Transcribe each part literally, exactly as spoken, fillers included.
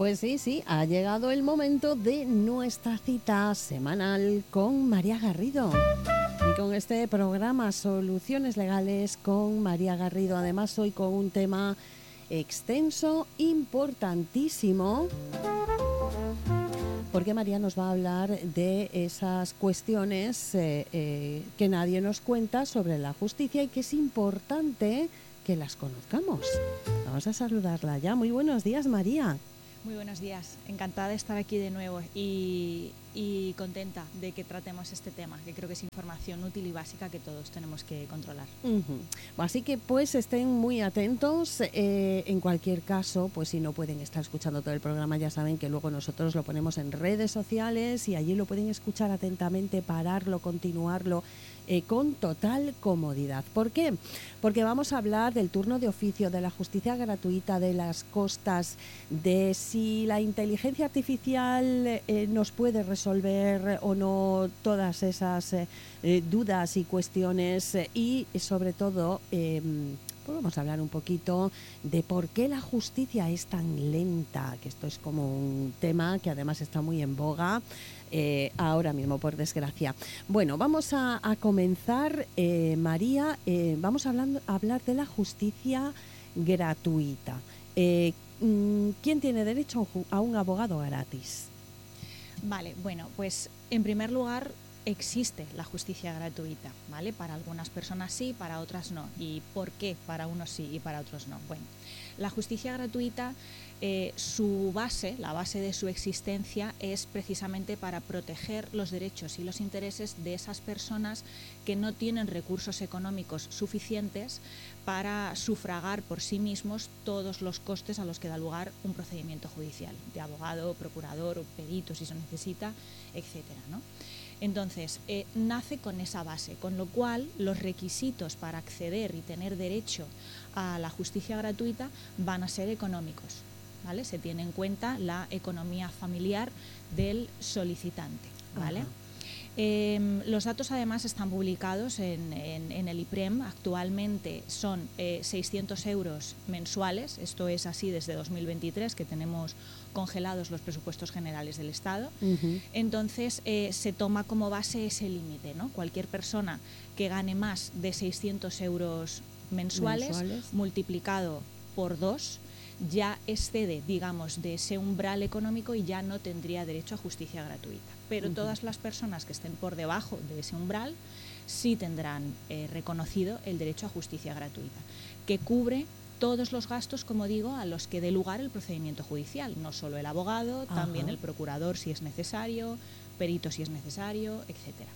Pues sí, sí, ha llegado el momento de nuestra cita semanal con María Garrido. Y con este programa Soluciones Legales con María Garrido, además hoy con un tema extenso, importantísimo, porque María nos va a hablar de esas cuestiones eh, eh, que nadie nos cuenta sobre la justicia y que es importante que las conozcamos. Vamos a saludarla ya. Muy buenos días, María. Muy buenos días, encantada de estar aquí de nuevo y, y contenta de que tratemos este tema, que creo que es información útil y básica que todos tenemos que controlar. Uh-huh. Así que pues estén muy atentos. Eh, en cualquier caso, pues si no pueden estar escuchando todo el programa, ya saben que luego nosotros lo ponemos en redes sociales y allí lo pueden escuchar atentamente, pararlo, continuarlo. Eh, con total comodidad. ¿Por qué? Porque vamos a hablar del turno de oficio, de la justicia gratuita, de las costas, de si la inteligencia artificial eh, nos puede resolver o no todas esas eh, eh, dudas y cuestiones eh, y sobre todo eh, pues vamos a hablar un poquito de por qué la justicia es tan lenta, que esto es como un tema que además está muy en boga Eh, ahora mismo, por desgracia. Bueno, vamos a, a comenzar, eh, María, eh, vamos hablando, a hablar de la justicia gratuita. Eh, ¿Quién tiene derecho a un abogado gratis? Vale, bueno, pues en primer lugar existe la justicia gratuita, ¿vale? Para algunas personas sí, para otras no. ¿Y por qué para unos sí y para otros no? Bueno, la justicia gratuita, eh, su base, la base de su existencia es precisamente para proteger los derechos y los intereses de esas personas que no tienen recursos económicos suficientes para sufragar por sí mismos todos los costes a los que da lugar un procedimiento judicial, de abogado, procurador, perito si se necesita, etcétera, ¿no? Entonces, eh, nace con esa base, con lo cual los requisitos para acceder y tener derecho a la justicia gratuita van a ser económicos, ¿vale? Se tiene en cuenta la economía familiar del solicitante, ¿vale? Ajá. Eh, los datos además están publicados en, en, en el IPREM. Actualmente son eh, seiscientos euros mensuales, esto es así desde dos mil veintitrés, que tenemos congelados los presupuestos generales del Estado. Uh-huh. Entonces eh, se toma como base ese límite, ¿no? Cualquier persona que gane más de seiscientos euros mensuales, mensuales. multiplicado por dos, ya excede, digamos, de ese umbral económico y ya no tendría derecho a justicia gratuita. Pero uh-huh. todas las personas que estén por debajo de ese umbral sí tendrán eh, reconocido el derecho a justicia gratuita, que cubre todos los gastos, como digo, a los que dé lugar el procedimiento judicial, no solo el abogado, uh-huh. también el procurador si es necesario, perito si es necesario, etcétera.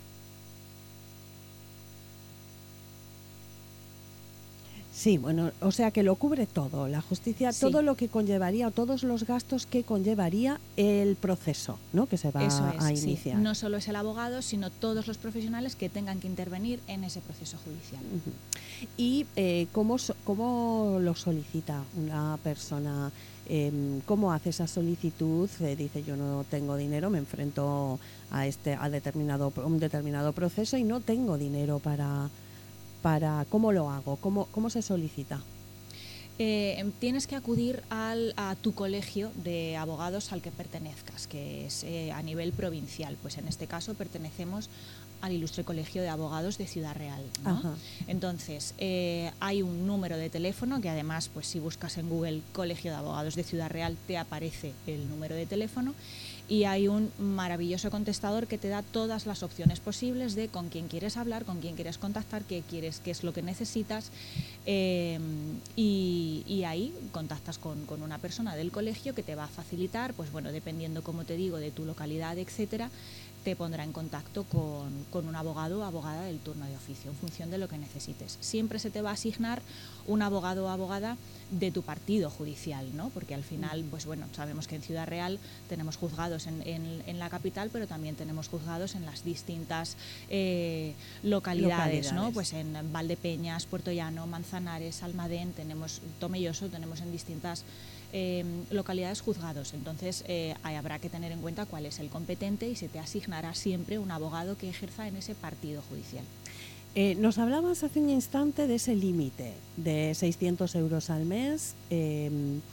Sí, bueno, o sea que lo cubre todo, la justicia, sí. Todo lo que conllevaría, o todos los gastos que conllevaría el proceso, ¿no? Que se va Eso es, a iniciar. Sí. No solo es el abogado, sino todos los profesionales que tengan que intervenir en ese proceso judicial. Uh-huh. ¿Y eh, ¿cómo, cómo lo solicita una persona? Eh, ¿Cómo hace esa solicitud? Eh, dice, yo no tengo dinero, me enfrento a, este, a determinado, un determinado proceso y no tengo dinero para... para ¿cómo lo hago? ¿Cómo, cómo se solicita? Eh, tienes que acudir al, a tu colegio de abogados al que pertenezcas, que es eh, a nivel provincial. Pues en este caso pertenecemos al Ilustre Colegio de Abogados de Ciudad Real, ¿no? Ajá. Entonces, eh, hay un número de teléfono que además, pues si buscas en Google Colegio de Abogados de Ciudad Real, te aparece el número de teléfono. Y hay un maravilloso contestador que te da todas las opciones posibles de con quién quieres hablar, con quién quieres contactar, qué quieres, qué es lo que necesitas. Eh, y, y ahí contactas con, con una persona del colegio que te va a facilitar, pues bueno, dependiendo, como te digo, de tu localidad, etcétera, te pondrá en contacto con, con un abogado o abogada del turno de oficio en función de lo que necesites. Siempre se te va a asignar un abogado o abogada de tu partido judicial, ¿no? Porque al final, pues bueno, sabemos que en Ciudad Real tenemos juzgados en, en, en la capital, pero también tenemos juzgados en las distintas eh, localidades, localidades, ¿no? Pues en Valdepeñas, Puerto Llano, Manzanares, Almadén, tenemos Tomelloso, tenemos en distintas Eh, localidades juzgados. Entonces eh, habrá que tener en cuenta cuál es el competente y se te asignará siempre un abogado que ejerza en ese partido judicial. Eh, nos hablabas hace un instante de ese límite de seiscientos euros al mes, eh,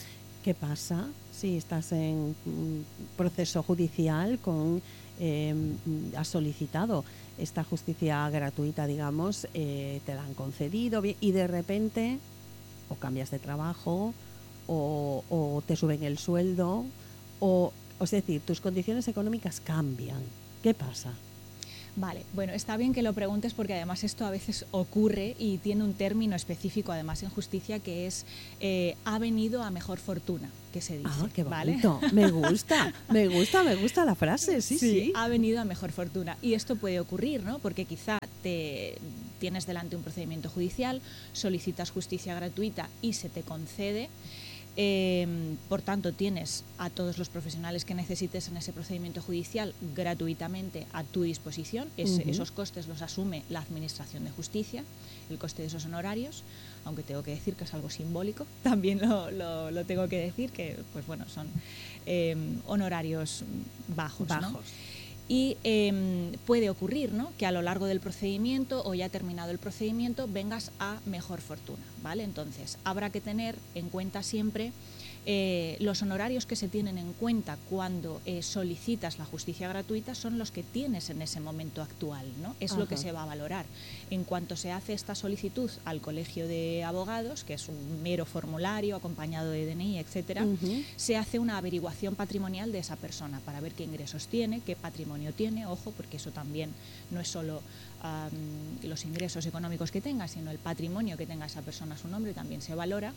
¿Qué pasa si estás en un proceso judicial con eh, has solicitado esta justicia gratuita, digamos, eh, te la han concedido y de repente o cambias de trabajo o, o te suben el sueldo o, o es decir, tus condiciones económicas cambian? ¿Qué pasa? Vale, bueno, está bien que lo preguntes porque además esto a veces ocurre y tiene un término específico además en justicia que es eh, ha venido a mejor fortuna, que se dice. Ah, qué ¿vale? bonito. Me gusta, me gusta, me gusta la frase, sí, sí, sí. Ha venido a mejor fortuna. Y esto puede ocurrir, ¿no? Porque quizá te tienes delante un procedimiento judicial, solicitas justicia gratuita y se te concede. Eh, por tanto, tienes a todos los profesionales que necesites en ese procedimiento judicial gratuitamente a tu disposición. Es, uh-huh. Esos costes los asume la Administración de Justicia, el coste de esos honorarios, aunque tengo que decir que es algo simbólico, también lo, lo, lo tengo que decir, que pues bueno, son eh, honorarios bajos, bajos. ¿no? Y eh, puede ocurrir, ¿no?, que a lo largo del procedimiento o ya terminado el procedimiento vengas a mejor fortuna, ¿vale? Entonces, habrá que tener en cuenta siempre eh, los honorarios que se tienen en cuenta cuando eh, solicitas la justicia gratuita son los que tienes en ese momento actual, ¿no? Es Ajá. lo que se va a valorar. En cuanto se hace esta solicitud al Colegio de Abogados, que es un mero formulario acompañado de D N I, etcétera, uh-huh. se hace una averiguación patrimonial de esa persona para ver qué ingresos tiene, qué patrimonio tiene, ojo, porque eso también no es solo um, los ingresos económicos que tenga, sino el patrimonio que tenga esa persona a su nombre también se valora.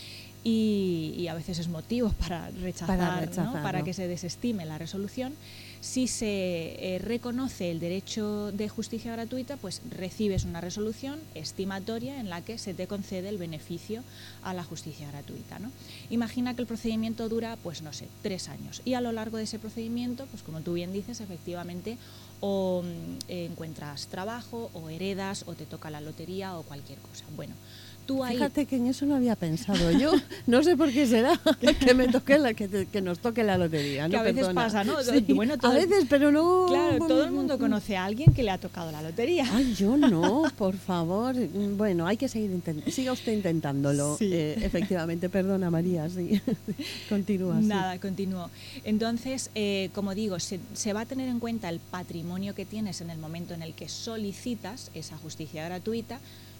Y, y a veces es motivo para rechazar, para, rechazar, ¿no? Para que se desestime la resolución. Si se eh, reconoce el derecho de justicia gratuita, pues recibes una resolución estimatoria en la que se te concede el beneficio a la justicia gratuita, ¿no? Imagina que el procedimiento dura, pues no sé, tres años. Y a lo largo de ese procedimiento, pues como tú bien dices, efectivamente, o eh, encuentras trabajo, o heredas, o te toca la lotería, o cualquier cosa. Bueno, tú ahí... Fíjate que en eso no había pensado yo. No sé por qué será que me toque la, que, te, que nos toque la lotería. Que ¿no? a veces Perdona. pasa, ¿no? Sí, bueno, todo a veces, pero no... Claro, todo el mundo conoce a alguien que le ha tocado la lotería. Ay, yo no, por favor. Bueno, hay que seguir intentando. Siga usted intentándolo. Sí. Eh, efectivamente, perdona María, sí. Continúa. Nada, sí. continúo. Entonces, eh, como digo, se, se va a tener en cuenta el patrimonio que tienes en el momento en el que solicitas esa justicia gratuita,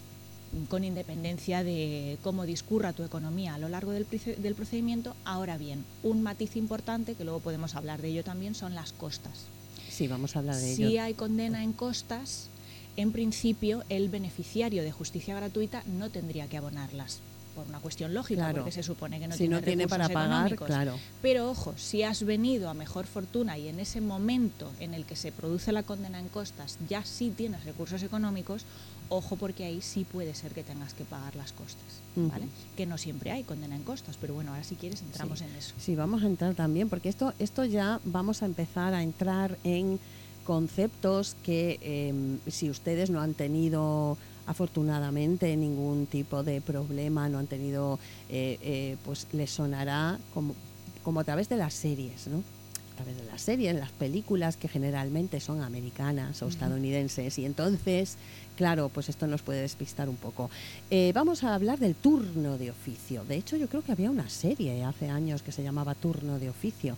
con independencia de cómo discurra tu economía a lo largo del, del procedimiento. Ahora bien, un matiz importante, que luego podemos hablar de ello también, son las costas. Sí, vamos a hablar de si ello. Si hay condena en costas, en principio el beneficiario de justicia gratuita no tendría que abonarlas, por una cuestión lógica, claro. porque se supone que no si tiene no tiene para pagar, claro. Pero ojo, si has venido a mejor fortuna y en ese momento en el que se produce la condena en costas ya sí tienes recursos económicos, ojo, porque ahí sí puede ser que tengas que pagar las costas, ¿vale? Uh-huh. Que no siempre hay condena en costas, pero bueno, ahora si quieres entramos sí. en eso. Sí, vamos a entrar también, porque esto, esto ya vamos a empezar a entrar en conceptos que eh, si ustedes no han tenido afortunadamente ningún tipo de problema, no han tenido, eh, eh, pues les sonará como, como a través de las series, ¿no? A través de las series, las películas que generalmente son americanas o uh-huh. estadounidenses, y entonces, claro, pues esto nos puede despistar un poco. Eh, vamos a hablar del turno de oficio. De hecho, yo creo que había una serie hace años que se llamaba Turno de Oficio.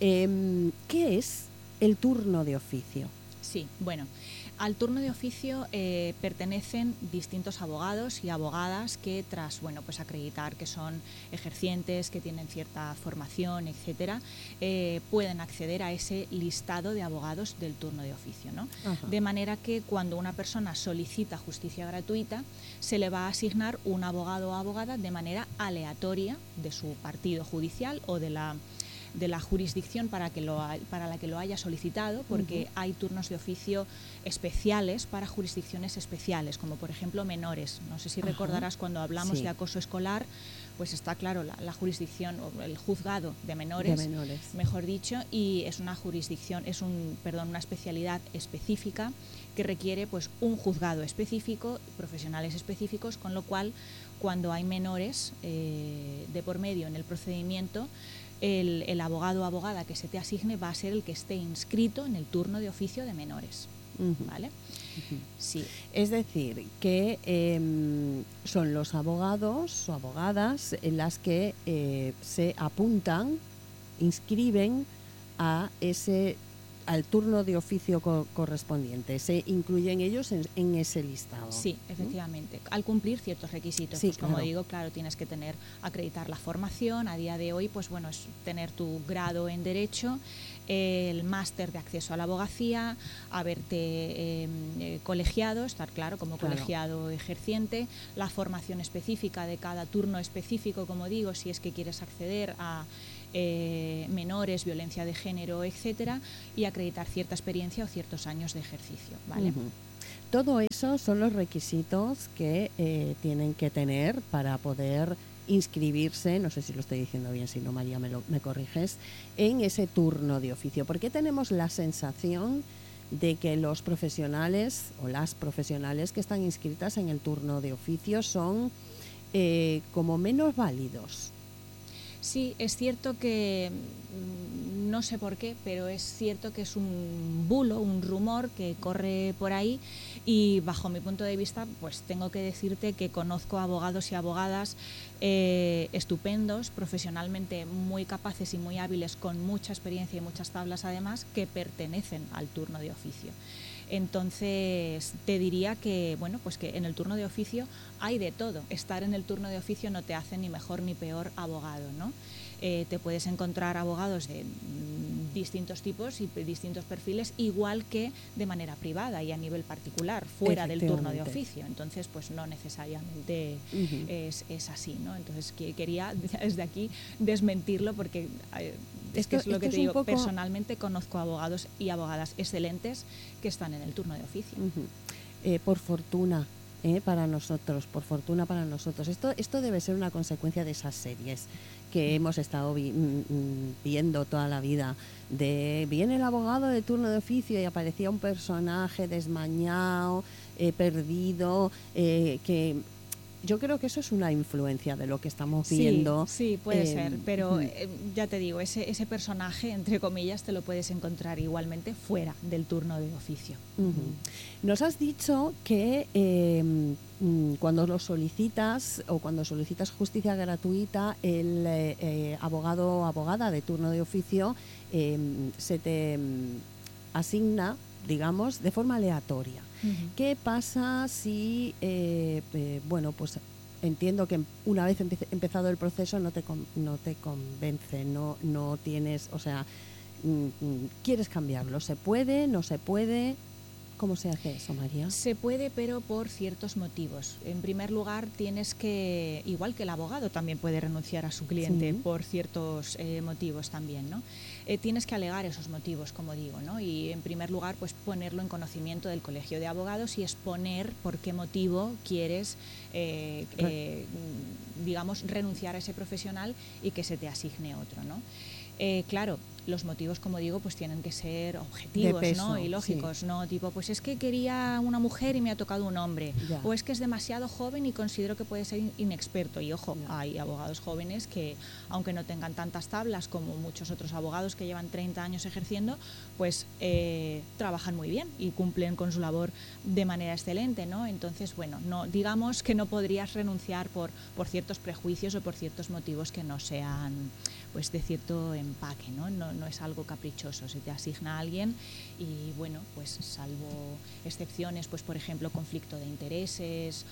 Eh, ¿Qué es el turno de oficio? Sí, bueno, al turno de oficio eh, pertenecen distintos abogados y abogadas que tras, bueno, pues acreditar que son ejercientes, que tienen cierta formación, etcétera, eh, pueden acceder a ese listado de abogados del turno de oficio, ¿no? Ajá. De manera que cuando una persona solicita justicia gratuita, se le va a asignar un abogado o abogada de manera aleatoria de su partido judicial o de la de la jurisdicción para, que lo, para la que lo haya solicitado, porque uh-huh. hay turnos de oficio especiales para jurisdicciones especiales, como por ejemplo menores. No sé si uh-huh. recordarás cuando hablamos sí. de acoso escolar, pues está claro la, la jurisdicción o el juzgado de menores, de menores, mejor dicho, y es una jurisdicción, es un, perdón, una especialidad específica que requiere pues un juzgado específico, profesionales específicos, con lo cual cuando hay menores eh, de por medio en el procedimiento, El, el abogado o abogada que se te asigne va a ser el que esté inscrito en el turno de oficio de menores. Ujú. ¿vale? Ujú. Sí. Es decir, que eh, son los abogados o abogadas en las que eh, se apuntan, inscriben a ese al turno de oficio co- correspondiente. Se incluyen ellos en, en ese listado. Sí, efectivamente. Al cumplir ciertos requisitos, Sí, pues como claro. digo, claro, tienes que tener, acreditar la formación. A día de hoy, pues bueno, es tener tu grado en Derecho, el máster de acceso a la abogacía, haberte eh, eh, colegiado, estar claro como Claro. colegiado ejerciente, la formación específica de cada turno específico, como digo, si es que quieres acceder a eh, menores, violencia de género, etcétera, y acreditar cierta experiencia o ciertos años de ejercicio, ¿vale? Ujú. Todo eso son los requisitos que eh, tienen que tener para poder inscribirse, no sé si lo estoy diciendo bien, si no María me, lo, me corriges, en ese turno de oficio. Porque tenemos la sensación de que los profesionales o las profesionales que están inscritas en el turno de oficio son eh, como menos válidos. Sí, es cierto que, mm, no sé por qué, pero es cierto que es un bulo, un rumor que corre por ahí y bajo mi punto de vista, pues tengo que decirte que conozco abogados y abogadas eh, estupendos, profesionalmente muy capaces y muy hábiles, con mucha experiencia y muchas tablas además, que pertenecen al turno de oficio. Entonces te diría que bueno, pues que en el turno de oficio hay de todo. Estar en el turno de oficio no te hace ni mejor ni peor abogado, ¿no? Eh, te puedes encontrar abogados de mm, distintos tipos y distintos perfiles, igual que de manera privada y a nivel particular, fuera del turno de oficio. Entonces, pues no necesariamente Uh-huh. es, es así, ¿no? Entonces que, quería desde aquí desmentirlo porque eh, es Esto, que es lo que esto te es un digo. poco... Personalmente conozco abogados y abogadas excelentes que están en el turno de oficio. Uh-huh. eh, por fortuna. Eh, para nosotros, por fortuna para nosotros. Esto, esto debe ser una consecuencia de esas series que hemos estado vi, mm, viendo toda la vida, de viene el abogado de turno de oficio y aparecía un personaje desmañado, eh, perdido, eh, que yo creo que eso es una influencia de lo que estamos Sí, viendo. sí, puede eh, ser, pero uh-huh. eh, ya te digo, ese, ese personaje, entre comillas, te lo puedes encontrar igualmente fuera del turno de oficio. Uh-huh. Nos has dicho que eh, cuando lo solicitas o cuando solicitas justicia gratuita, el eh, eh, abogado o abogada de turno de oficio eh, se te asigna, digamos, de forma aleatoria. Uh-huh. ¿Qué pasa si, eh, eh, bueno, pues entiendo que una vez empe- empezado el proceso no te, con- no te convence, no, no tienes, o sea, mm, quieres cambiarlo? ¿Se puede? ¿No se puede? ¿Cómo se hace eso, María? Se puede, pero por ciertos motivos. En primer lugar, tienes que, igual que el abogado también puede renunciar a su cliente Sí. por ciertos eh, motivos también, ¿no? Eh, tienes que alegar esos motivos, como digo, ¿no? Y en primer lugar, pues ponerlo en conocimiento del Colegio de Abogados y exponer por qué motivo quieres, eh, eh, digamos, renunciar a ese profesional y que se te asigne otro, ¿no? Eh, claro, los motivos, como digo, pues tienen que ser objetivos, de peso, ¿no? Y lógicos, sí. No tipo, pues es que quería una mujer y me ha tocado un hombre, ya. O es que es demasiado joven y considero que puede ser inexperto. Y ojo, ya. Hay abogados jóvenes que, aunque no tengan tantas tablas como muchos otros abogados que llevan treinta años ejerciendo, pues eh, trabajan muy bien y cumplen con su labor de manera excelente, ¿no? Entonces, bueno, no, digamos que no podrías renunciar por, por ciertos prejuicios o por ciertos motivos que no sean, pues, de cierto empaque, ¿no? No, no es algo caprichoso, se te asigna a alguien y bueno, pues salvo excepciones, pues por ejemplo conflicto de intereses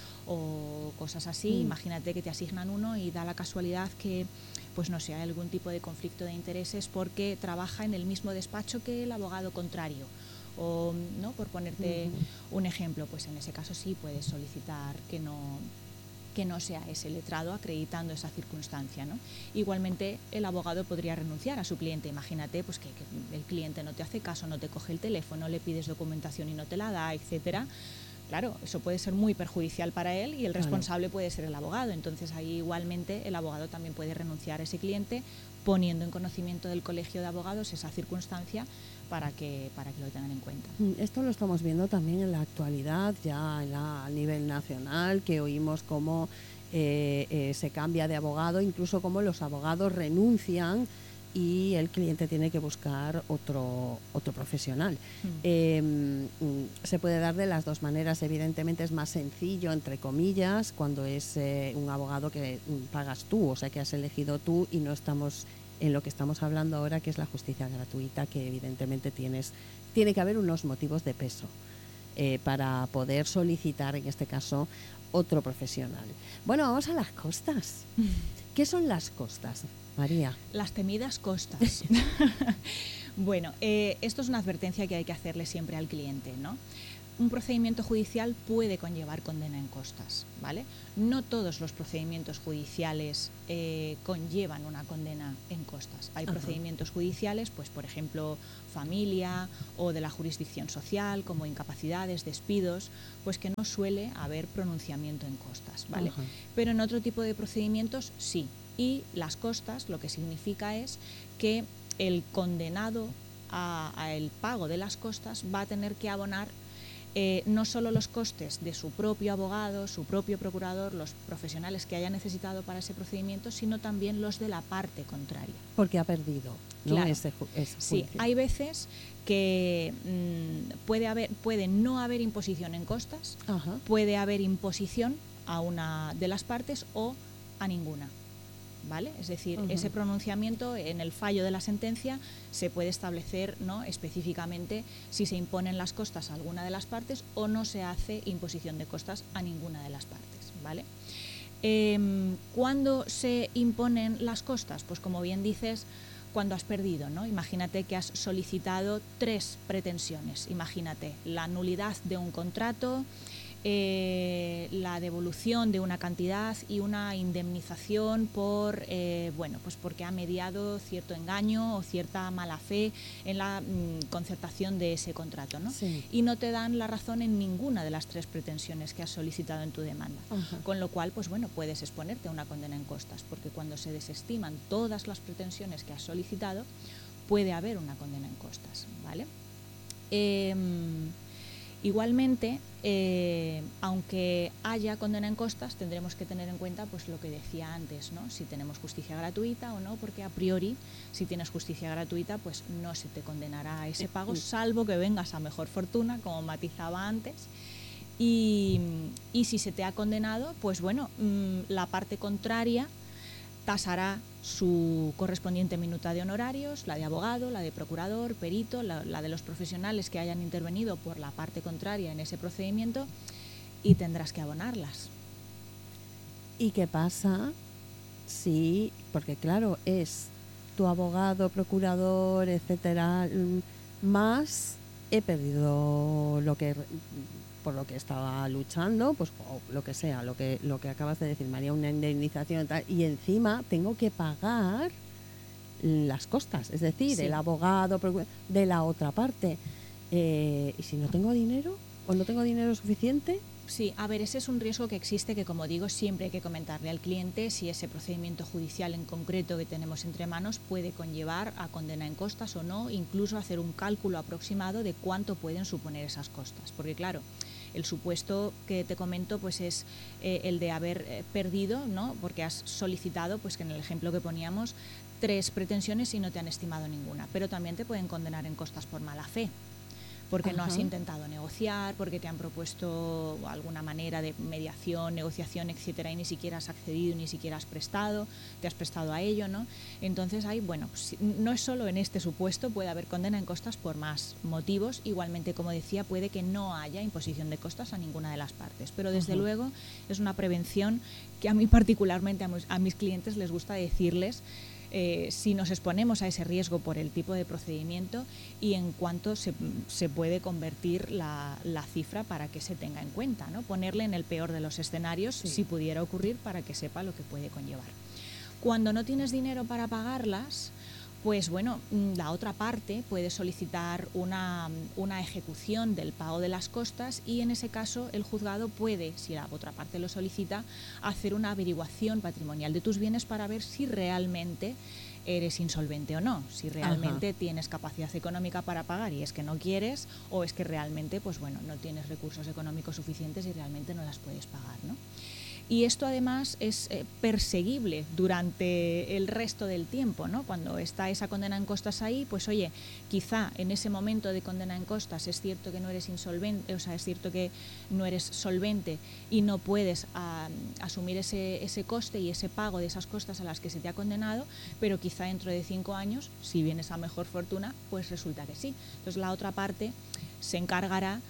o cosas así, mm. Imagínate que te asignan uno y da la casualidad que pues no sé, hay algún tipo de conflicto de intereses porque trabaja en el mismo despacho que el abogado contrario. O, ¿no? Por ponerte uh-huh. un ejemplo, pues en ese caso sí puedes solicitar que no que no sea ese letrado acreditando esa circunstancia, ¿no? Igualmente el abogado podría renunciar a su cliente. Imagínate pues que, que el cliente no te hace caso, no te coge el teléfono, le pides documentación y no te la da, etcétera. Claro, eso puede ser muy perjudicial para él y el responsable claro. Puede ser el abogado. Entonces ahí igualmente el abogado también puede renunciar a ese cliente poniendo en conocimiento del Colegio de Abogados esa circunstancia para que, para que lo tengan en cuenta. Esto lo estamos viendo también en la actualidad, ya en la, a nivel nacional, que oímos cómo eh, eh, se cambia de abogado, incluso cómo los abogados renuncian y el cliente tiene que buscar otro, otro profesional. Mm. Eh, se puede dar de las dos maneras. Evidentemente es más sencillo, entre comillas, cuando es eh, un abogado que pagas tú, o sea, que has elegido tú, y no estamos en lo que estamos hablando ahora, que es la justicia gratuita, que evidentemente tienes, tiene que haber unos motivos de peso eh, para poder solicitar, en este caso, otro profesional. Bueno, vamos a las costas. ¿Qué son las costas, María? Las temidas costas. Bueno, eh, esto es una advertencia que hay que hacerle siempre al cliente, ¿no? Un procedimiento judicial puede conllevar condena en costas, ¿vale? No todos los procedimientos judiciales eh, conllevan una condena en costas. Hay Ajá. procedimientos judiciales, pues por ejemplo, familia o de la jurisdicción social, como incapacidades, despidos, pues que no suele haber pronunciamiento en costas, ¿vale? Ajá. Pero en otro tipo de procedimientos sí. Y las costas lo que significa es que el condenado a, a el pago de las costas va a tener que abonar Eh, no solo los costes de su propio abogado, su propio procurador, los profesionales que haya necesitado para ese procedimiento, sino también los de la parte contraria. Porque ha perdido, ¿no? Claro. Ese, ese sí, hay veces que mmm, puede, haber, puede no haber imposición en costas, Ajá. puede haber imposición a una de las partes o a ninguna. ¿Vale? Es decir, uh-huh. ese pronunciamiento en el fallo de la sentencia se puede establecer, ¿no?, específicamente si se imponen las costas a alguna de las partes o no se hace imposición de costas a ninguna de las partes, ¿vale? Eh, ¿Cuándo se imponen las costas? Pues como bien dices, cuando has perdido, ¿no? Imagínate que has solicitado tres pretensiones. Imagínate la nulidad de un contrato, Eh, la devolución de una cantidad y una indemnización por eh, bueno, pues porque ha mediado cierto engaño o cierta mala fe en la mm, concertación de ese contrato, ¿no? Sí. Y no te dan la razón en ninguna de las tres pretensiones que has solicitado en tu demanda. Ajá. Con lo cual, pues bueno, puedes exponerte a una condena en costas, porque cuando se desestiman todas las pretensiones que has solicitado, puede haber una condena en costas, ¿vale? Eh, Igualmente, eh, aunque haya condena en costas, tendremos que tener en cuenta pues lo que decía antes, ¿no? Si tenemos justicia gratuita o no, porque a priori, si tienes justicia gratuita, pues no se te condenará a ese pago, salvo que vengas a mejor fortuna, como matizaba antes. Y, y si se te ha condenado, pues bueno, mmm, la parte contraria tasará su correspondiente minuta de honorarios, la de abogado, la de procurador, perito, la, la de los profesionales que hayan intervenido por la parte contraria en ese procedimiento, y tendrás que abonarlas. ¿Y qué pasa si, porque claro, es tu abogado, procurador, etcétera, más he perdido lo que por lo que estaba luchando, pues o lo que sea, lo que lo que acabas de decir, María, una indemnización tal, y encima tengo que pagar las costas, es decir, sí. el abogado de la otra parte. Eh, ¿Y si no tengo dinero o no tengo dinero suficiente? Sí, a ver, ese es un riesgo que existe, que como digo, siempre hay que comentarle al cliente si ese procedimiento judicial en concreto que tenemos entre manos puede conllevar a condena en costas o no, incluso hacer un cálculo aproximado de cuánto pueden suponer esas costas. Porque claro, el supuesto que te comento pues es eh, el de haber eh, perdido, ¿no? Porque has solicitado, pues que en el ejemplo que poníamos, tres pretensiones y no te han estimado ninguna, pero también te pueden condenar en costas por mala fe, porque Ajá. no has intentado negociar, porque te han propuesto alguna manera de mediación, negociación, etcétera, y ni siquiera has accedido, ni siquiera has prestado, te has prestado a ello, ¿no? Entonces hay, bueno, pues, no es solo en este supuesto, puede haber condena en costas por más motivos. Igualmente, como decía, puede que no haya imposición de costas a ninguna de las partes, pero desde Ajá. luego es una prevención que a mí particularmente, a mis, a mis clientes les gusta decirles, Eh, si nos exponemos a ese riesgo por el tipo de procedimiento y en cuánto se, se puede convertir la, la cifra para que se tenga en cuenta, ¿no? Ponerle en el peor de los escenarios sí. si pudiera ocurrir, para que sepa lo que puede conllevar. Cuando no tienes dinero para pagarlas, pues bueno, la otra parte puede solicitar una, una ejecución del pago de las costas, y en ese caso el juzgado puede, si la otra parte lo solicita, hacer una averiguación patrimonial de tus bienes para ver si realmente eres insolvente o no, si realmente Ajá. tienes capacidad económica para pagar y es que no quieres, o es que realmente pues bueno, no tienes recursos económicos suficientes y realmente no las puedes pagar, ¿no? Y esto además es eh, perseguible durante el resto del tiempo, ¿no? Cuando está esa condena en costas ahí, pues oye, quizá en ese momento de condena en costas es cierto que no eres insolvente, o sea, es cierto que no eres solvente y no puedes a, asumir ese, ese coste y ese pago de esas costas a las que se te ha condenado, pero quizá dentro de cinco años, si vienes a mejor fortuna, pues resulta que sí. Entonces la otra parte se encargará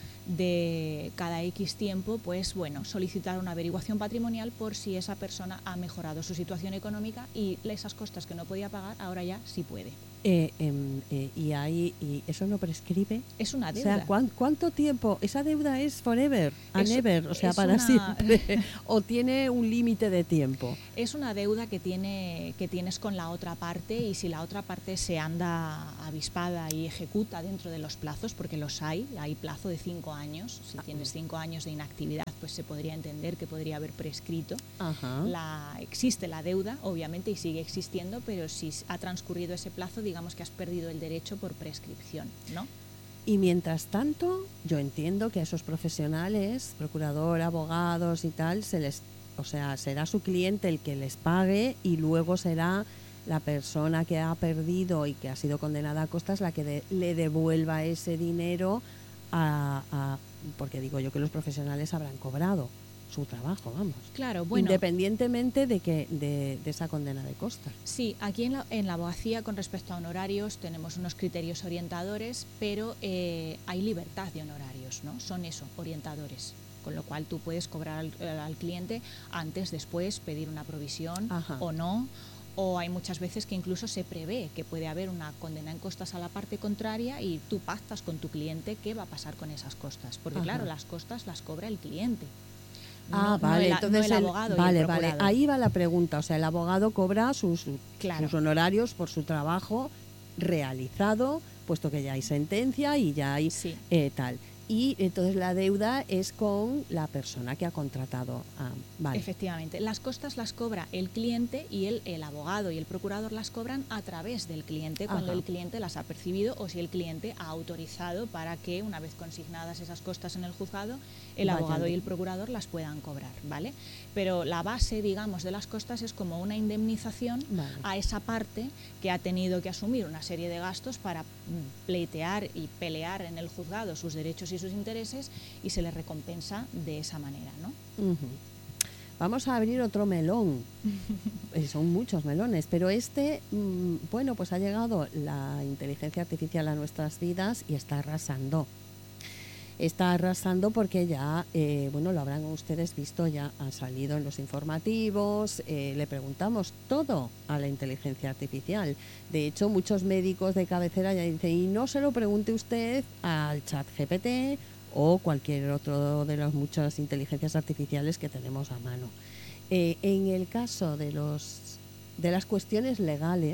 de cada X tiempo, pues bueno, solicitar una averiguación patrimonial por si esa persona ha mejorado su situación económica y esas costas que no podía pagar ahora ya sí puede. Eh, eh, eh, y ahí y eso no prescribe. Es una O deuda. sea, ¿cuán, ¿cuánto tiempo? Esa deuda es forever, and Es- ever, o sea, es para una- siempre. ¿O tiene un límite de tiempo? Es una deuda que, tiene, que tienes con la otra parte, y si la otra parte se anda avispada y ejecuta dentro de los plazos, porque los hay, hay plazo de cinco años, si tienes cinco años de inactividad, pues se podría entender que podría haber prescrito. Ajá. La, existe la deuda, obviamente, y sigue existiendo, pero si ha transcurrido ese plazo, digamos que has perdido el derecho por prescripción, ¿no? Y mientras tanto, yo entiendo que a esos profesionales, procurador, abogados y tal, se les, o sea, será su cliente el que les pague y luego será la persona que ha perdido y que ha sido condenada a costas la que de- le devuelva ese dinero a, a- porque digo yo que los profesionales habrán cobrado su trabajo, vamos. Claro, bueno. Independientemente de que de, de esa condena de costas. Sí, aquí en la, en la abogacía con respecto a honorarios tenemos unos criterios orientadores, pero eh, hay libertad de honorarios, ¿no? Son eso, orientadores. Con lo cual tú puedes cobrar al, al cliente antes, después, pedir una provisión Ajá. o no. O hay muchas veces que incluso se prevé que puede haber una condena en costas a la parte contraria y tú pactas con tu cliente qué va a pasar con esas costas. Porque Ajá. claro, las costas las cobra el cliente. Ah, no, vale, no el, entonces no el el- abogado vale, y el vale, procurador. ahí va la pregunta, o sea, el abogado cobra sus, Claro. sus honorarios por su trabajo realizado, puesto que ya hay sentencia y ya hay Sí. eh, tal. Y entonces la deuda es con la persona que ha contratado. Ah, vale. Efectivamente, las costas las cobra el cliente y el, el abogado y el procurador las cobran a través del cliente cuando Ajá. el cliente las ha percibido o si el cliente ha autorizado para que, una vez consignadas esas costas en el juzgado, el Vayan abogado de- y el procurador las puedan cobrar, ¿vale? Pero la base, digamos, de las costas es como una indemnización Vale. a esa parte que ha tenido que asumir una serie de gastos para mm, pleitear y pelear en el juzgado sus derechos y sus intereses, y se le recompensa de esa manera, ¿no? Ujú. Vamos a abrir otro melón. Eh, Son muchos melones, pero este, mm, bueno, pues ha llegado la inteligencia artificial a nuestras vidas y está arrasando. Está arrasando porque ya, eh, bueno, lo habrán ustedes visto, ya ha salido en los informativos, eh, le preguntamos todo a la inteligencia artificial. De hecho, muchos médicos de cabecera ya dicen, y no se lo pregunte usted al chat G P T o cualquier otro de las muchas inteligencias artificiales que tenemos a mano. Eh, en el caso de, los, de las cuestiones legales,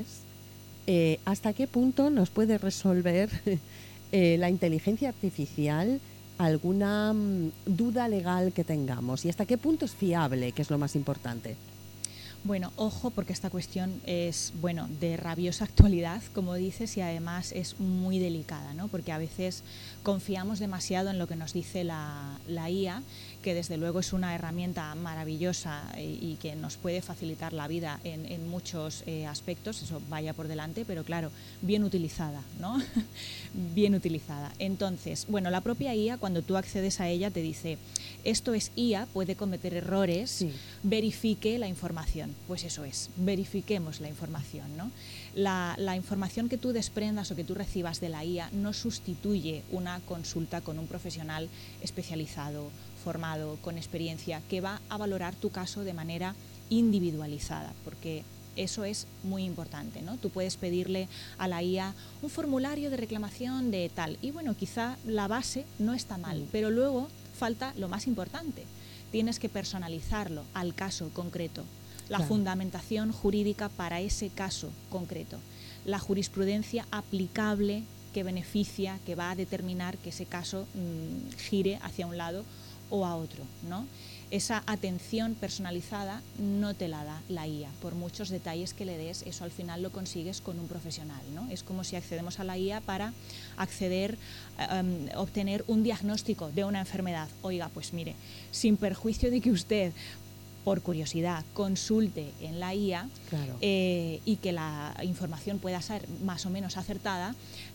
eh, ¿hasta qué punto nos puede resolver eh, la inteligencia artificial alguna mm, duda legal que tengamos? ¿Y hasta qué punto es fiable, que es lo más importante? Bueno, ojo, porque esta cuestión es, bueno, de rabiosa actualidad, como dices, y además es muy delicada, ¿no? Porque a veces confiamos demasiado en lo que nos dice la, la I A, que desde luego es una herramienta maravillosa y, y que nos puede facilitar la vida en, en muchos eh, aspectos, eso vaya por delante, pero claro, bien utilizada, ¿no? Bien utilizada. Entonces, bueno, la propia I A, cuando tú accedes a ella, te dice, esto es I A, puede cometer errores, Sí. verifique la información. Pues eso es, verifiquemos la información, ¿no? La, la información que tú desprendas o que tú recibas de la I A no sustituye una consulta con un profesional especializado, formado, con experiencia, que va a valorar tu caso de manera individualizada, porque eso es muy importante, ¿no? Tú puedes pedirle a la I A un formulario de reclamación de tal, y bueno, quizá la base no está mal, Mm. pero luego falta lo más importante. Tienes que personalizarlo al caso concreto, la Claro. fundamentación jurídica para ese caso concreto, la jurisprudencia aplicable que beneficia, que va a determinar que ese caso mmm, gire hacia un lado o a otro, ¿no? Esa atención personalizada no te la da la I A. Por muchos detalles que le des, eso al final lo consigues con un profesional, ¿no? Es como si accedemos a la I A para acceder, um, obtener un diagnóstico de una enfermedad. Oiga, pues mire, sin perjuicio de que usted por curiosidad, consulte en la I A, claro. eh, y que la información pueda ser más o menos acertada,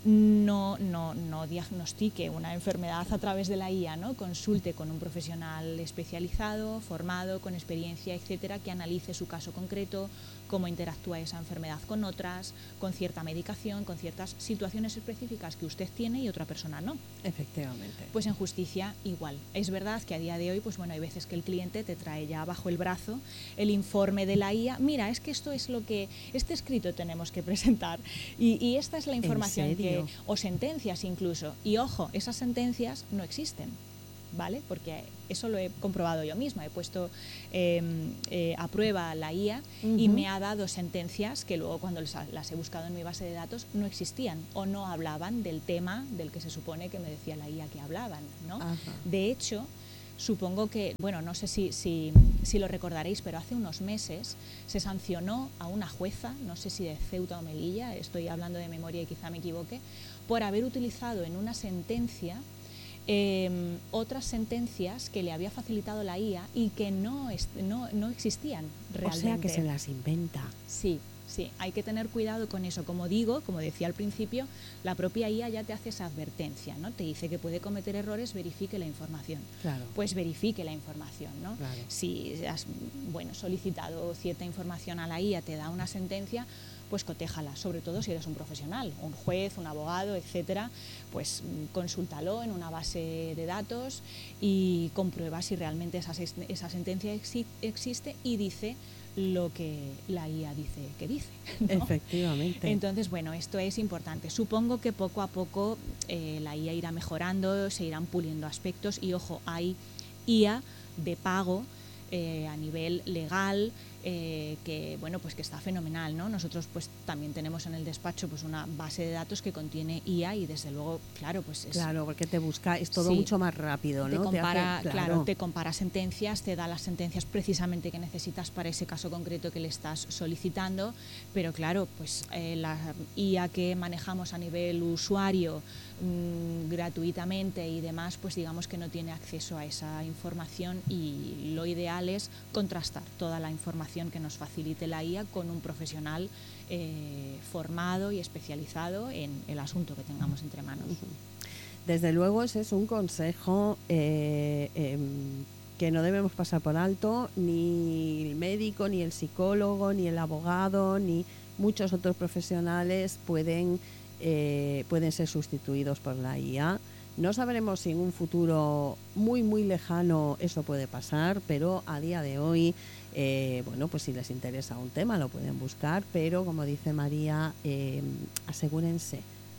no, no, no diagnostique una enfermedad a través de la I A, ¿no? Consulte con un profesional especializado, formado, con experiencia, etcétera, que analice su caso concreto, cómo interactúa esa enfermedad con otras, con cierta medicación, con ciertas situaciones específicas que usted tiene y otra persona no. Efectivamente. Pues en justicia igual. Es verdad que a día de hoy, pues bueno, hay veces que el cliente te trae ya bajo el brazo el informe de la I A. Mira, es que esto es lo que, este escrito tenemos que presentar y, y esta es la información que, o sentencias incluso. Y ojo, esas sentencias no existen, ¿vale? Porque eso lo he comprobado yo misma. He puesto eh, eh, a prueba la I A uh-huh. y me ha dado sentencias que luego cuando las he buscado en mi base de datos no existían o no hablaban del tema del que se supone que me decía la I A que hablaban, ¿no? Uh-huh. De hecho, supongo que, bueno, no sé si, si, si lo recordaréis, pero hace unos meses se sancionó a una jueza, no sé si de Ceuta o Melilla, estoy hablando de memoria y quizá me equivoque, por haber utilizado en una sentencia Eh, otras sentencias que le había facilitado la I A y que no, es, no, no existían realmente. O sea, que se las inventa. Sí, sí, hay que tener cuidado con eso. Como digo, como decía al principio, la propia I A ya te hace esa advertencia, ¿no? Te dice que puede cometer errores, verifique la información. Claro. Pues verifique la información, ¿no? Claro. Si has, bueno, solicitado cierta información a la I A, te da una sentencia, pues cotéjala, sobre todo si eres un profesional, un juez, un abogado, etcétera, pues consúltalo en una base de datos y comprueba si realmente esa, esa sentencia exi existe y dice lo que la I A dice que dice, ¿no? Efectivamente. Entonces, bueno, esto es importante. Supongo que poco a poco eh, la I A irá mejorando, se irán puliendo aspectos y, ojo, hay I A de pago eh, a nivel legal, Eh, que bueno, pues que está fenomenal, ¿no? Nosotros pues también tenemos en el despacho pues una base de datos que contiene I A y desde luego, claro, pues es, claro, porque te busca, es todo sí, mucho más rápido, te ¿no? Compara, te hace, claro. claro, te compara sentencias, te da las sentencias precisamente que necesitas para ese caso concreto que le estás solicitando, pero claro, pues eh, la I A que manejamos a nivel usuario mmm, gratuitamente y demás, pues digamos que no tiene acceso a esa información y lo ideal es contrastar toda la información que nos facilite la I A con un profesional eh, formado y especializado en el asunto que tengamos entre manos. Desde luego ese es un consejo eh, eh, que no debemos pasar por alto, ni el médico, ni el psicólogo, ni el abogado, ni muchos otros profesionales pueden, eh, pueden ser sustituidos por la I A. No sabremos si en un futuro muy muy lejano eso puede pasar, pero a día de hoy, eh, bueno, pues si les interesa un tema lo pueden buscar, pero como dice María, eh, asegúrense,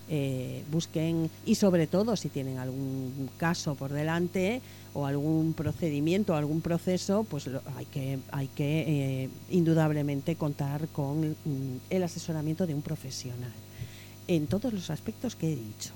eh, busquen y sobre todo si tienen algún caso por delante o algún procedimiento, algún proceso, pues lo, hay que, hay que eh, indudablemente contar con mm, el asesoramiento de un profesional en todos los aspectos que he dicho.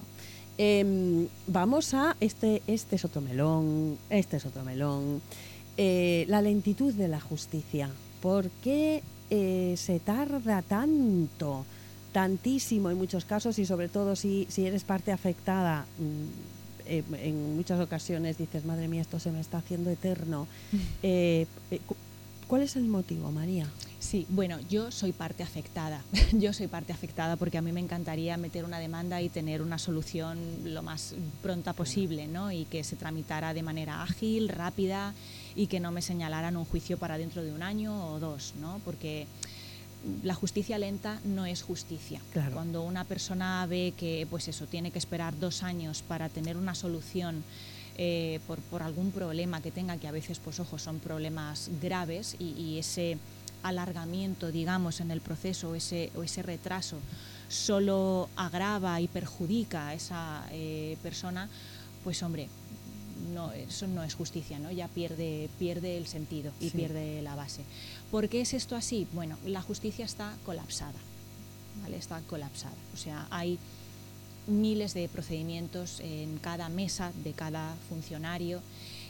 Eh, vamos a, este, este es otro melón, este es otro melón, eh, la lentitud de la justicia. ¿Por qué eh, se tarda tanto, tantísimo en muchos casos y sobre todo si, si eres parte afectada? Mmm, eh, en muchas ocasiones dices, madre mía, esto se me está haciendo eterno. Eh, eh, ¿Cuál es el motivo, María? Sí, bueno, yo soy parte afectada, yo soy parte afectada porque a mí me encantaría meter una demanda y tener una solución lo más pronta posible, ¿no? Y que se tramitara de manera ágil, rápida y que no me señalaran un juicio para dentro de un año o dos, ¿no? Porque la justicia lenta no es justicia. Claro. Cuando una persona ve que, pues eso, tiene que esperar dos años para tener una solución eh, por, por algún problema que tenga, que a veces, pues ojo, son problemas graves y, y ese alargamiento, digamos, en el proceso, ese, o ese retraso, solo agrava y perjudica a esa eh, persona, pues hombre, no, eso no es justicia, ¿no? Ya pierde, pierde el sentido y sí. pierde la base. ¿Por qué es esto así? Bueno, la justicia está colapsada, ¿vale? Está colapsada. O sea, hay miles de procedimientos en cada mesa de cada funcionario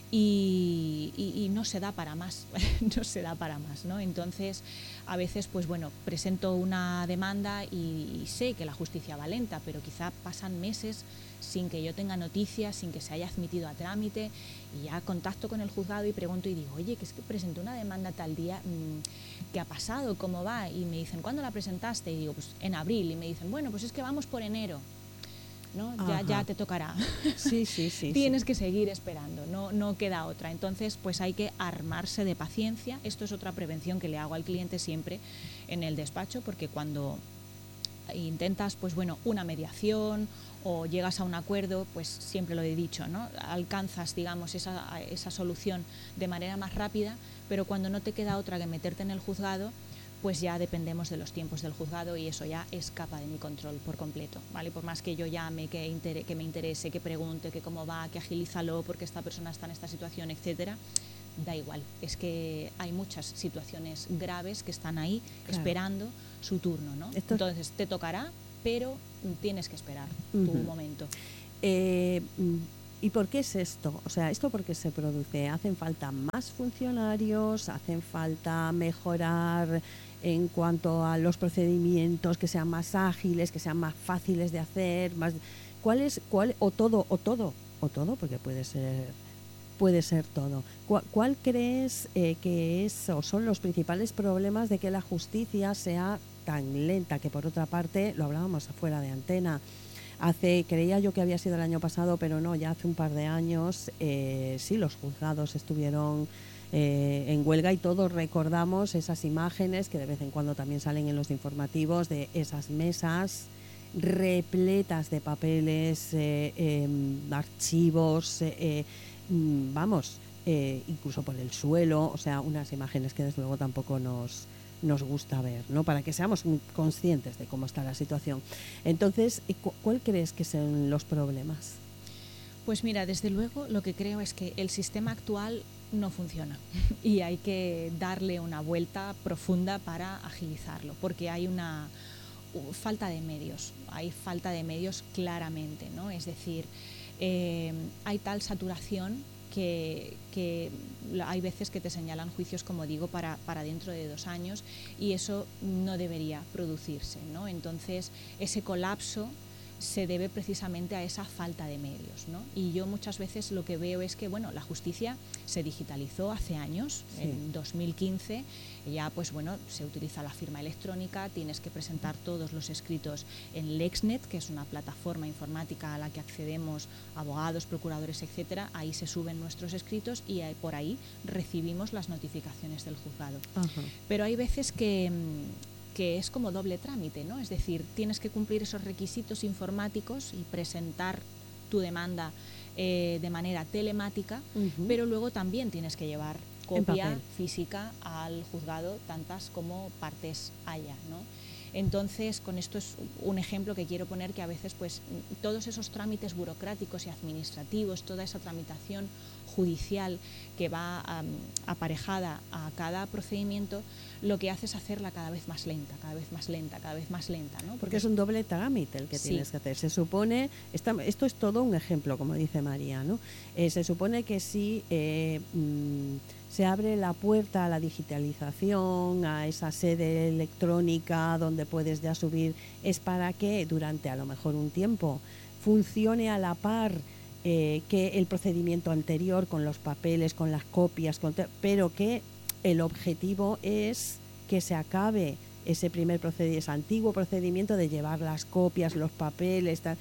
Y, y, y no se da para más, no se da para más, ¿no? Entonces, a veces, pues bueno, presento una demanda y, y sé que la justicia va lenta, pero quizá pasan meses sin que yo tenga noticias, sin que se haya admitido a trámite, y ya contacto con el juzgado y pregunto y digo, oye, que es que presenté una demanda tal día, ¿qué ha pasado? ¿Cómo va? Y me dicen, ¿cuándo la presentaste? Y digo, pues en abril. Y me dicen, bueno, pues es que vamos por enero. ¿No? Ya, ya te tocará. Sí, sí, sí. Tienes sí. que seguir esperando, no, no queda otra. Entonces, pues hay que armarse de paciencia. Esto es otra prevención que le hago al cliente siempre en el despacho, porque cuando intentas, pues bueno, una mediación o llegas a un acuerdo, pues siempre lo he dicho, ¿no? Alcanzas, digamos, esa, esa solución de manera más rápida, pero cuando no te queda otra que meterte en el juzgado, pues ya dependemos de los tiempos del juzgado y eso ya escapa de mi control por completo, ¿vale? Por más que yo llame, que, inter- que me interese, que pregunte, que cómo va, que agilízalo porque esta persona está en esta situación, etcétera, da igual. Es que hay muchas situaciones graves que están ahí, claro, esperando su turno, ¿no? Esto... Entonces te tocará, pero tienes que esperar uh-huh. tu momento. Eh, ¿Y por qué es esto? O sea, ¿esto por qué se produce? ¿Hacen falta más funcionarios? ¿Hacen falta mejorar en cuanto a los procedimientos, que sean más ágiles, que sean más fáciles de hacer? Más... ¿Cuál es, cuál, o todo, o todo, o todo, porque puede ser, puede ser todo? ¿Cuál, cuál crees eh, que es, o son los principales problemas de que la justicia sea tan lenta? Que por otra parte, lo hablábamos afuera de antena, Hace, creía yo que había sido el año pasado, pero no, ya hace un par de años, eh, sí, los juzgados estuvieron eh, en huelga y todos recordamos esas imágenes que de vez en cuando también salen en los informativos de esas mesas repletas de papeles, eh, eh, archivos, eh, eh, vamos, eh, incluso por el suelo, o sea, unas imágenes que desde luego tampoco nos... nos gusta ver, ¿no? Para que seamos conscientes de cómo está la situación. Entonces, ¿cuál crees que son los problemas? Pues mira, desde luego lo que creo es que el sistema actual no funciona y hay que darle una vuelta profunda para agilizarlo, porque hay una falta de medios, hay falta de medios claramente, ¿no? Es decir, eh, hay tal saturación Que, que hay veces que te señalan juicios, como digo, para, para dentro de dos años y eso no debería producirse, ¿no? Entonces, ese colapso se debe precisamente a esa falta de medios, ¿no? Y yo muchas veces lo que veo es que, bueno, la justicia se digitalizó hace años, sí. En dos mil quince, ya pues bueno, se utiliza la firma electrónica, tienes que presentar todos los escritos en LexNet, que es una plataforma informática a la que accedemos abogados, procuradores, etcétera, ahí se suben nuestros escritos y por ahí recibimos las notificaciones del juzgado. Ajá. Pero hay veces que... que es como doble trámite, ¿no? Es decir, tienes que cumplir esos requisitos informáticos y presentar tu demanda eh, de manera telemática, uh-huh. pero luego también tienes que llevar copia física al juzgado, tantas como partes haya, ¿no? Entonces, con esto es un ejemplo que quiero poner, que a veces pues todos esos trámites burocráticos y administrativos, toda esa tramitación judicial que va um, aparejada a cada procedimiento, lo que hace es hacerla cada vez más lenta, cada vez más lenta, cada vez más lenta, ¿no? Porque, Porque es un doble trámite el que sí. tienes que hacer. Se supone, esta, esto es todo un ejemplo, como dice María, ¿no? Eh, se supone que si eh, mmm, se abre la puerta a la digitalización, a esa sede electrónica donde puedes ya subir, es para que durante a lo mejor un tiempo funcione a la par eh, que el procedimiento anterior, con los papeles, con las copias, con te- pero que el objetivo es que se acabe ese primer procedimiento, ese antiguo procedimiento de llevar las copias, los papeles, tal,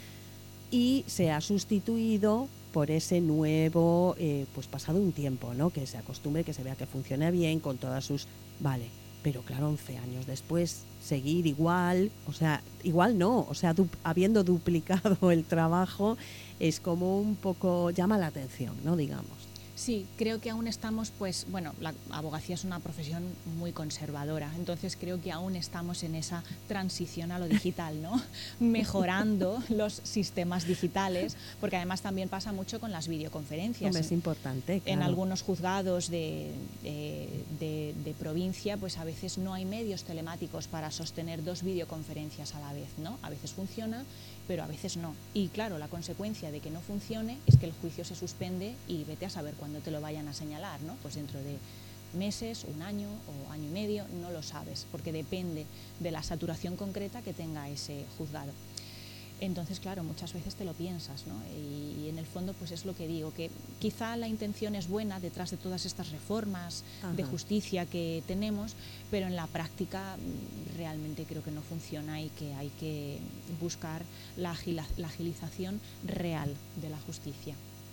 y se ha sustituido por ese nuevo, eh, pues pasado un tiempo, ¿no? Que se acostumbre, que se vea que funciona bien con todas sus... Vale, pero claro, once años después, seguir igual, o sea, igual no, o sea, du- habiendo duplicado el trabajo, es como un poco, llama la atención, ¿no? Digamos. Sí, creo que aún estamos, pues, bueno, la abogacía es una profesión muy conservadora, entonces creo que aún estamos en esa transición a lo digital, ¿no? Mejorando los sistemas digitales, porque además también pasa mucho con las videoconferencias. Hombre, es importante, claro. En algunos juzgados de, de, de, de provincia, pues a veces no hay medios telemáticos para sostener dos videoconferencias a la vez, ¿no? A veces funciona, pero a veces no. Y claro, la consecuencia de que no funcione es que el juicio se suspende y vete a saber cuándo cuando te lo vayan a señalar, ¿no? Pues dentro de meses, un año o año y medio, no lo sabes, porque depende de la saturación concreta que tenga ese juzgado. Entonces, claro, muchas veces te lo piensas, ¿no? Y, y en el fondo, pues es lo que digo, que quizá la intención es buena detrás de todas estas reformas Ajá. de justicia que tenemos, pero en la práctica realmente creo que no funciona y que hay que buscar la, agila, la agilización real de la justicia.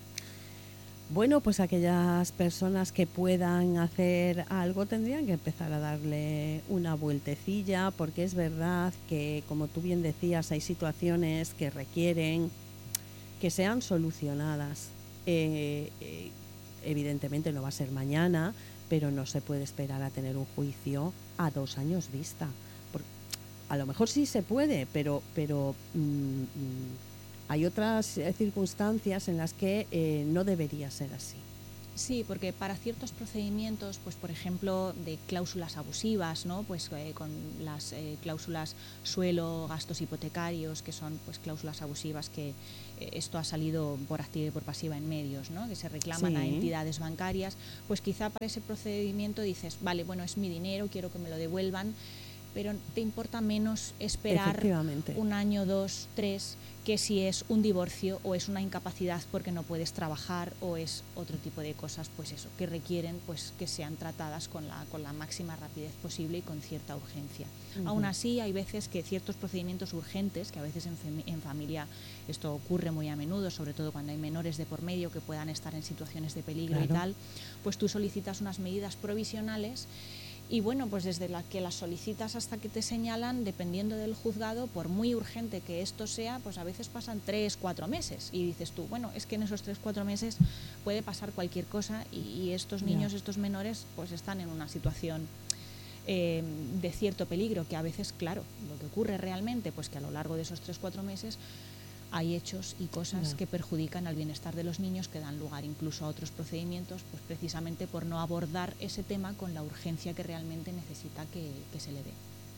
Bueno, pues aquellas personas que puedan hacer algo tendrían que empezar a darle una vueltecilla, porque es verdad que, como tú bien decías, hay situaciones que requieren que sean solucionadas. Eh, eh, evidentemente no va a ser mañana, pero no se puede esperar a tener un juicio a dos años vista. Por, a lo mejor sí se puede, pero... pero mmm, hay otras eh, circunstancias en las que eh, no debería ser así. Sí, porque para ciertos procedimientos, pues por ejemplo, de cláusulas abusivas, ¿no? Pues eh, con las eh, cláusulas suelo, gastos hipotecarios, que son pues cláusulas abusivas que eh, esto ha salido por activa y por pasiva en medios, ¿no? Que se reclaman sí. a entidades bancarias, pues quizá para ese procedimiento dices, vale, bueno, es mi dinero, quiero que me lo devuelvan, pero te importa menos esperar un año, dos, tres, que si es un divorcio o es una incapacidad porque no puedes trabajar o es otro tipo de cosas, pues eso, que requieren pues que sean tratadas con la, con la máxima rapidez posible y con cierta urgencia. Uh-huh. Aún así, hay veces que ciertos procedimientos urgentes, que a veces en, fam- en familia esto ocurre muy a menudo, sobre todo cuando hay menores de por medio que puedan estar en situaciones de peligro claro. y tal, pues tú solicitas unas medidas provisionales. Y bueno, pues desde la que las solicitas hasta que te señalan, dependiendo del juzgado, por muy urgente que esto sea, pues a veces pasan tres, cuatro meses. Y dices tú, bueno, es que en esos tres, cuatro meses puede pasar cualquier cosa y, y estos niños, yeah. estos menores, pues están en una situación eh, de cierto peligro, que a veces, claro, lo que ocurre realmente, pues que a lo largo de esos tres, cuatro meses hay hechos y cosas yeah. que perjudican al bienestar de los niños, que dan lugar incluso a otros procedimientos, pues precisamente por no abordar ese tema con la urgencia que realmente necesita que, que se le dé.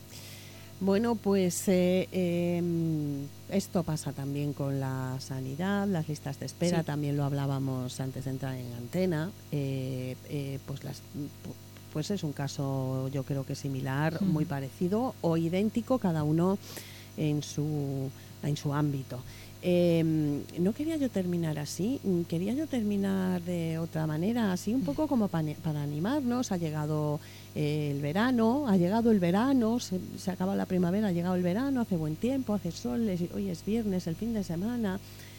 Bueno, pues eh, eh, esto pasa también con la sanidad, las listas de espera, sí. también lo hablábamos antes de entrar en antena, eh, eh, pues las... pues es un caso yo creo que similar, mm. muy parecido o idéntico, cada uno en su, en su ámbito. Eh, no quería yo terminar así, quería yo terminar de otra manera, así un poco como para, para animarnos. Ha llegado eh, el verano, ha llegado el verano, se, se acaba la primavera, ha llegado el verano, hace buen tiempo, hace sol, es, hoy es viernes, el fin de semana.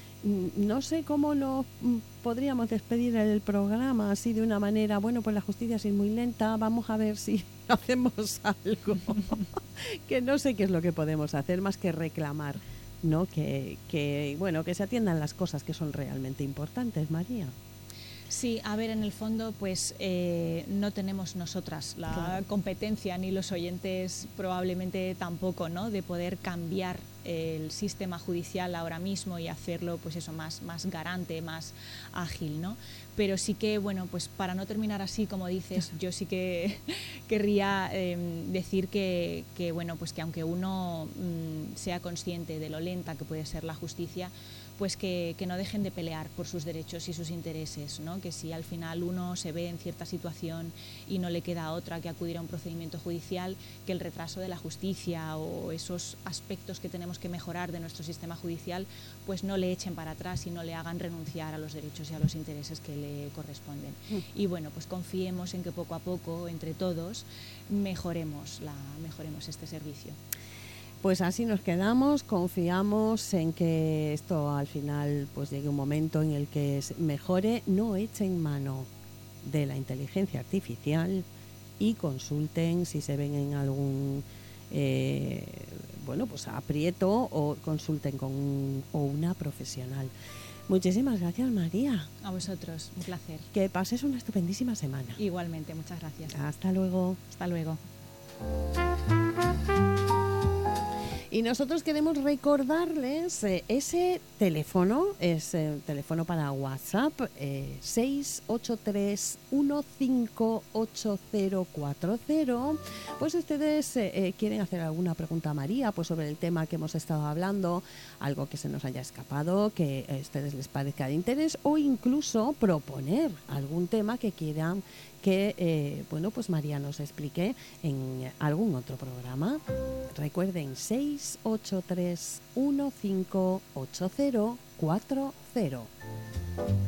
No sé cómo nos podríamos despedir el programa así de una manera, bueno, pues la justicia es muy lenta, vamos a ver si hacemos algo, que no sé qué es lo que podemos hacer más que reclamar, ¿no? Que, que, bueno, que se atiendan las cosas que son realmente importantes, María. Sí, a ver, en el fondo, pues eh, no tenemos nosotras la claro. competencia, ni los oyentes probablemente tampoco, ¿no? De poder cambiar el sistema judicial ahora mismo y hacerlo, pues eso, más, más garante, más ágil, ¿no? Pero sí que, bueno, pues para no terminar así, como dices, yo sí que querría eh, decir que, que, bueno, pues que aunque uno mmm, sea consciente de lo lenta que puede ser la justicia, pues que, que no dejen de pelear por sus derechos y sus intereses, ¿no? Que si al final uno se ve en cierta situación y no le queda otra que acudir a un procedimiento judicial, que el retraso de la justicia o esos aspectos que tenemos que mejorar de nuestro sistema judicial, pues no le echen para atrás y no le hagan renunciar a los derechos y a los intereses que le corresponden. Mm. Y bueno, pues confiemos en que poco a poco, entre todos, mejoremos, la, mejoremos este servicio. Pues así nos quedamos, confiamos en que esto al final pues llegue un momento en el que mejore, no echen mano de la inteligencia artificial y consulten si se ven en algún eh, bueno pues aprieto o consulten con un, o una profesional. Muchísimas gracias, María. A vosotros, un placer. Que pases una estupendísima semana. Igualmente, muchas gracias. Hasta luego. Hasta luego. Y nosotros queremos recordarles eh, ese teléfono, es el teléfono para WhatsApp, eh, seis ocho tres uno cinco ocho cero cuatro cero. Pues si ustedes eh, eh, quieren hacer alguna pregunta a María pues sobre el tema que hemos estado hablando, algo que se nos haya escapado, que a ustedes les parezca de interés, o incluso proponer algún tema que quieran que eh, bueno, pues María nos explique en algún otro programa. Recuerden, seis ocho tres uno cinco ocho cero cuatro cero.